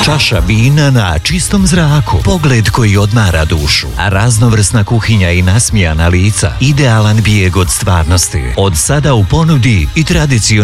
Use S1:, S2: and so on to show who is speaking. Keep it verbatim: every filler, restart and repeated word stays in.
S1: Čaša vina na čistom zraku, pogled koji odmara dušu, a raznovrsna kuhinja i nasmijana lica, idealan bijeg od stvarnosti. Od sada u ponudi i tradicionalni